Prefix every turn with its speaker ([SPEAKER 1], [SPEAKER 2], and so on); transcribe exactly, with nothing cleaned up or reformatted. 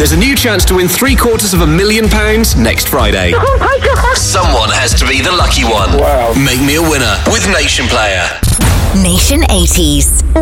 [SPEAKER 1] There's a new chance to win three quarters of a million pounds next Friday.
[SPEAKER 2] Oh my God!
[SPEAKER 3] Someone has to be the lucky one.
[SPEAKER 4] Wow.
[SPEAKER 3] Make me a winner with Nation Player.
[SPEAKER 5] Nation eighties.